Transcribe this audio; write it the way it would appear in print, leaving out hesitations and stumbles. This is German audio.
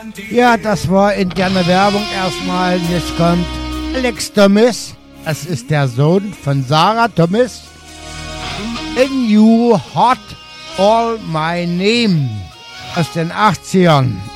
Ja, das war interne Werbung erstmal. Jetzt kommt Alex Thomas. Es ist der Sohn von Sarah Thomas. In You Hot All My Name aus den 80ern.